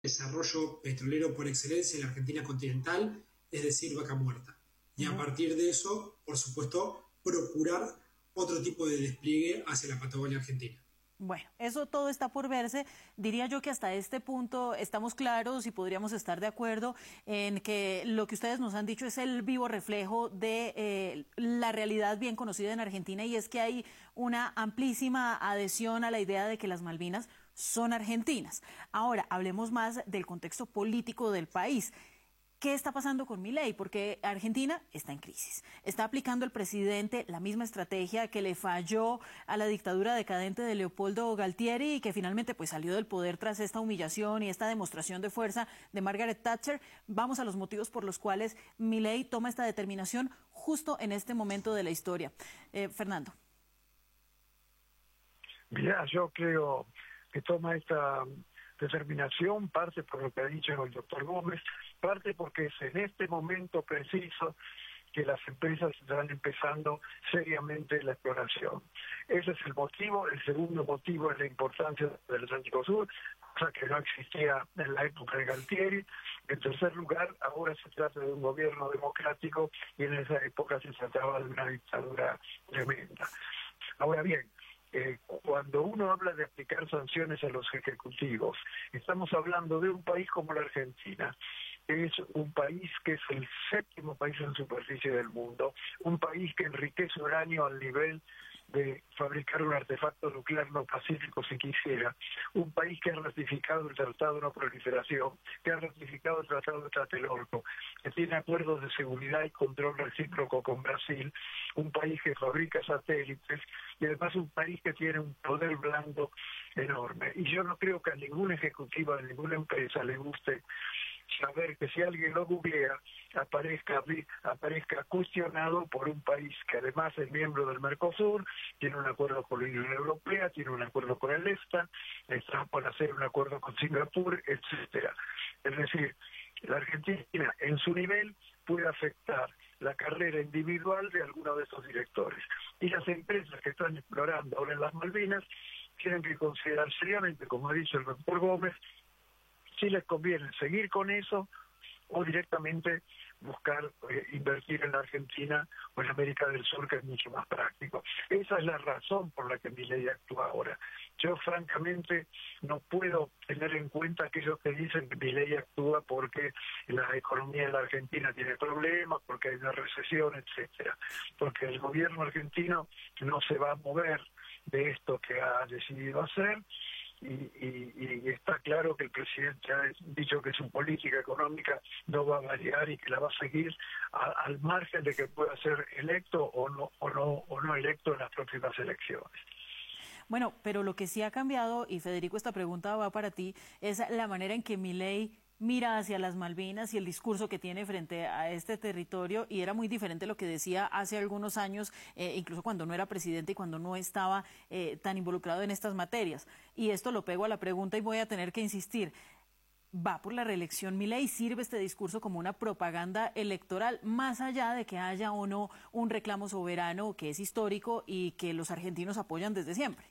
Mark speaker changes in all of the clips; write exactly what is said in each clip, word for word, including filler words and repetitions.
Speaker 1: desarrollo petrolero por excelencia en la Argentina continental, es decir, Vaca Muerta. Y a
Speaker 2: Ujú.
Speaker 1: partir de eso, por supuesto, procurar otro tipo de despliegue hacia la Patagonia Argentina.
Speaker 2: Bueno, eso todo está por verse. Diría yo que hasta este punto estamos claros y podríamos estar de acuerdo en que lo que ustedes nos han dicho es el vivo reflejo de eh, la realidad bien conocida en Argentina, y es que hay una amplísima adhesión a la idea de que las Malvinas son argentinas. Ahora, hablemos más del contexto político del país. ¿Qué está pasando con Milei? Porque Argentina está en crisis. Está aplicando el presidente la misma estrategia que le falló a la dictadura decadente de Leopoldo Galtieri y que finalmente pues salió del poder tras esta humillación y esta demostración de fuerza de Margaret Thatcher. Vamos a los motivos por los cuales Milei toma esta determinación justo en este momento de la historia. Eh, Fernando.
Speaker 3: Mira, yo creo que toma esta determinación, parte por lo que ha dicho el doctor Gómez, parte porque es en este momento preciso que las empresas están empezando seriamente la exploración. Ese es el motivo. El segundo motivo es la importancia del Atlántico Sur, cosa que no existía en la época de Galtieri. En tercer lugar, ahora se trata de un gobierno democrático y en esa época se trataba de una dictadura tremenda. Ahora bien, Eh, cuando uno habla de aplicar sanciones a los ejecutivos, estamos hablando de un país como la Argentina. Es un país que es el séptimo país en superficie del mundo, un país que enriquece uranio al nivel de fabricar un artefacto nuclear no pacífico si quisiera, un país que ha ratificado el Tratado de No Proliferación, que ha ratificado el Tratado de Tlatelolco, que tiene acuerdos de seguridad y control recíproco con Brasil, un país que fabrica satélites y además un país que tiene un poder blando enorme. Y yo no creo que a ningún ejecutivo de ninguna empresa le guste saber que si alguien lo googlea, aparezca, aparezca cuestionado por un país que además es miembro del Mercosur, tiene un acuerdo con la Unión Europea, tiene un acuerdo con el EFTA, está por hacer un acuerdo con Singapur, etcétera. Es decir, la Argentina en su nivel puede afectar la carrera individual de alguno de esos directores. Y las empresas que están explorando ahora en las Malvinas tienen que considerar seriamente, como ha dicho el doctor Gómez, si les conviene seguir con eso o directamente buscar eh, invertir en la Argentina o en América del Sur, que es mucho más práctico. Esa es la razón por la que Milei actúa ahora. Yo francamente no puedo tener en cuenta aquellos que dicen que Milei actúa porque la economía de la Argentina tiene problemas, porque hay una recesión, etcétera. Porque el gobierno argentino no se va a mover de esto que ha decidido hacer. Y, y, y está claro que el presidente ha dicho que su política económica no va a variar y que la va a seguir a, al margen de que pueda ser electo o no, o no, o no electo en las próximas elecciones.
Speaker 2: Bueno, pero lo que sí ha cambiado, y Federico, esta pregunta va para ti, es la manera en que Milei mira hacia las Malvinas y el discurso que tiene frente a este territorio, y era muy diferente lo que decía hace algunos años, eh, incluso cuando no era presidente y cuando no estaba eh, tan involucrado en estas materias. Y esto lo pego a la pregunta y voy a tener que insistir. ¿Va por la reelección Milei? ¿Sirve este discurso como una propaganda electoral, más allá de que haya o no un reclamo soberano que es histórico y que los argentinos apoyan desde siempre?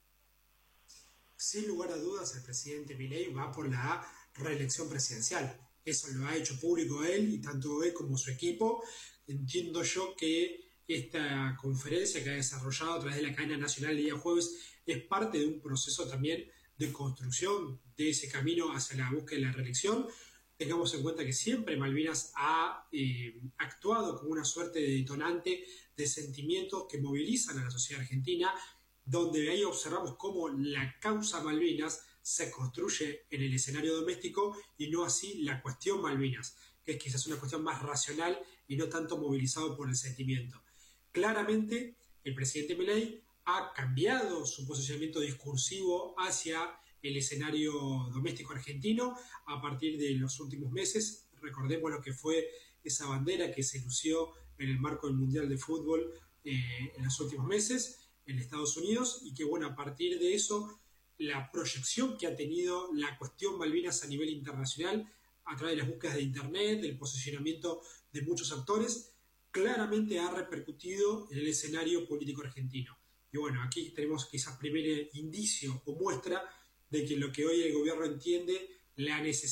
Speaker 1: Sin lugar a dudas, el presidente Milei va por la reelección presidencial. Eso lo ha hecho público él, y tanto él como su equipo. Entiendo yo que esta conferencia que ha desarrollado a través de la cadena nacional el día jueves es parte de un proceso también de construcción de ese camino hacia la búsqueda de la reelección. Tengamos en cuenta que siempre Malvinas ha eh, actuado como una suerte de detonante de sentimientos que movilizan a la sociedad argentina, donde ahí observamos cómo la causa Malvinas se construye en el escenario doméstico y no así la cuestión Malvinas, que es quizás una cuestión más racional y no tanto movilizado por el sentimiento. Claramente, el presidente Milei ha cambiado su posicionamiento discursivo hacia el escenario doméstico argentino a partir de los últimos meses. Recordemos lo que fue esa bandera que se lució en el marco del Mundial de Fútbol eh, en los últimos meses en Estados Unidos, y que bueno, a partir de eso, la proyección que ha tenido la cuestión Malvinas a nivel internacional a través de las búsquedas de internet, del posicionamiento de muchos actores, claramente ha repercutido en el escenario político argentino. Y bueno, aquí tenemos quizás primer indicio o muestra de que lo que hoy el gobierno entiende la necesidad